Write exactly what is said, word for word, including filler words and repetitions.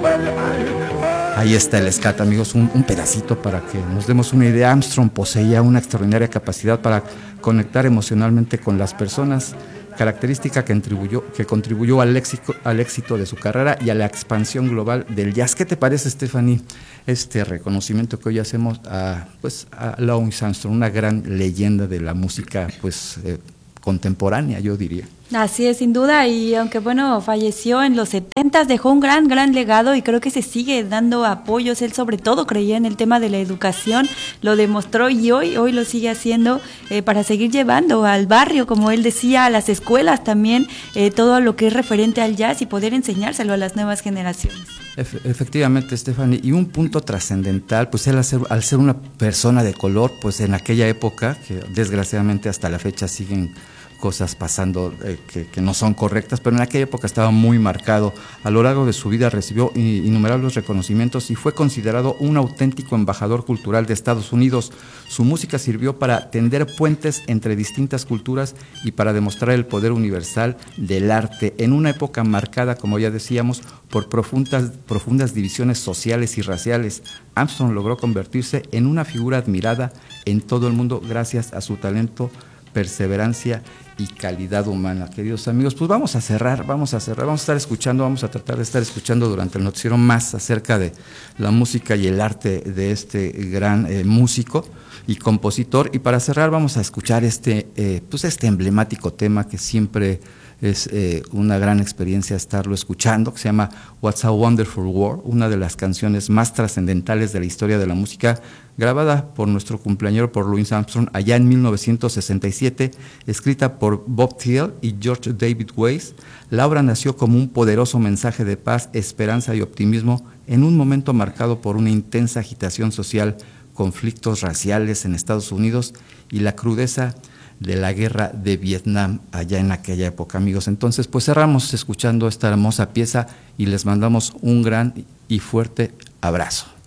Ahí está el scat, amigos, un, un pedacito para que nos demos una idea. Armstrong poseía una extraordinaria capacidad para conectar emocionalmente con las personas, característica que contribuyó, que contribuyó al éxito, al éxito de su carrera y a la expansión global del jazz. ¿Qué te parece, Stephanie, este reconocimiento que hoy hacemos a, pues, a Louis Armstrong, una gran leyenda de la música pues, eh, contemporánea, yo diría? Así es, sin duda, y aunque bueno, falleció en los setentas, dejó un gran, gran legado y creo que se sigue dando apoyos. Él sobre todo creía en el tema de la educación, lo demostró y hoy, hoy lo sigue haciendo eh, para seguir llevando al barrio, como él decía, a las escuelas también, eh, todo lo que es referente al jazz y poder enseñárselo a las nuevas generaciones. Efectivamente, Stephanie, y un punto trascendental, pues él al ser, al ser una persona de color, pues en aquella época, que desgraciadamente hasta la fecha siguen cosas pasando eh, que, que no son correctas, pero en aquella época estaba muy marcado. A lo largo de su vida recibió innumerables reconocimientos y fue considerado un auténtico embajador cultural de Estados Unidos. Su música sirvió para tender puentes entre distintas culturas y para demostrar el poder universal del arte en una época marcada, como ya decíamos, por profundas, profundas divisiones sociales y raciales. Armstrong logró convertirse en una figura admirada en todo el mundo gracias a su talento, perseverancia y calidad humana. Queridos amigos, pues vamos a cerrar, vamos a cerrar, vamos a estar escuchando, vamos a tratar de estar escuchando durante el noticiero más acerca de la música y el arte de este gran eh, músico y compositor, y para cerrar vamos a escuchar este, eh, pues este emblemático tema que siempre es eh, una gran experiencia estarlo escuchando, que se llama What's a Wonderful World, una de las canciones más trascendentales de la historia de la música, grabada por nuestro cumpleañero, por Louis Armstrong, allá en mil novecientos sesenta y siete, escrita por Bob Thiele y George David Weiss. La obra nació como un poderoso mensaje de paz, esperanza y optimismo en un momento marcado por una intensa agitación social, conflictos raciales en Estados Unidos y la crudeza de la guerra de Vietnam allá en aquella época, amigos. Entonces, pues cerramos escuchando esta hermosa pieza y les mandamos un gran y fuerte abrazo.